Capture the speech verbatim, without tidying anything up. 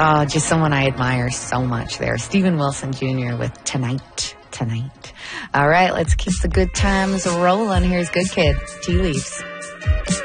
Oh, just someone I admire so much there. Steven Wilson Junior with Tonight, Tonight. All right, let's keep the good times rolling. Here's Good Kid, Tea Leaves.